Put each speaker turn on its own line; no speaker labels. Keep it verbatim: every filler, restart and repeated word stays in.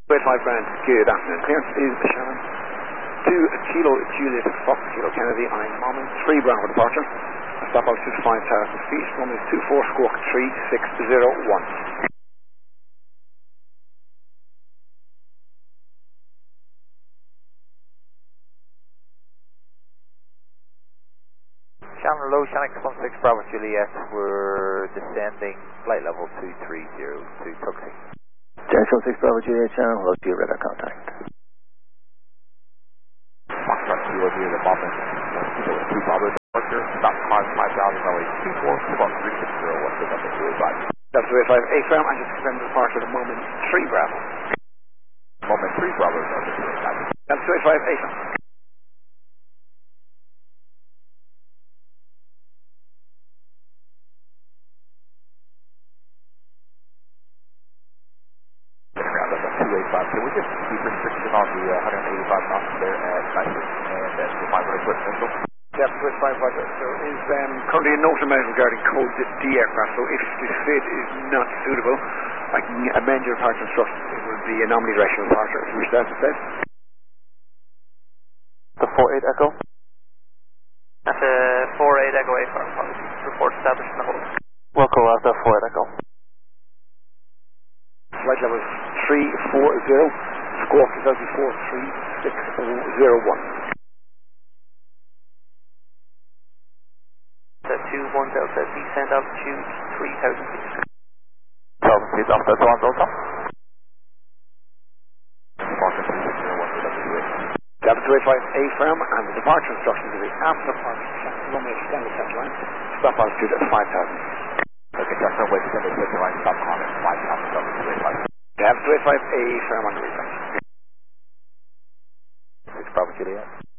Wait five grand, good afternoon. Clearance is Shannon. two Kilo Juliet Fox Kilo Kennedy on a moment three Bravo departure. Stop altitude five thousand feet. Runway is two four squawk three six zero one.
Shannon low, Shannon one six Bravo Juliet. We're descending flight level two three zero to Tuxie.
Shannon one six Bravo Juliet, Shannon low to your radar contact.
Foxtrot Kilo here, the moment. Kilo two Bravo departure. Stop climb five thousand, runway two four squawk three six zero one. Good number two eight five.
That's two eight five A firm. I just suspended departure at the moment three Bravo.
Moment three Bravo, number two eight five.
That's two eight five A firm.
two eight five. Can we just keep restriction on the uh, one eighty-five knots there at Cypress and at the five hundred foot central?
Yeah, two eight five Roger. So is um, currently a note amount regarding code D aircraft. So if the fit is not suitable, I can amend your departure instructions. It will be anomaly directional departure if you wish that instead.
The four eight Echo?
That's a four eight Echo A firm. Report established in the hold.
Welcome Alpha four eight Echo.
Flight level three four zero. Squawk is Delta four three six zero one.
two one Delta, descend altitude three thousand feet.
Thousand feet off Delta one Delta. Departure three six zero one for W two eight.
Delta two eight five A firm, and the departure instructions will be after departure, runway extended center line, stop altitude at five thousand.
Okay, that's runway extended center line, stop climb at five thousand, W two eight five.
Delta two eight five A firm on the replay.
six Bravo Juliet.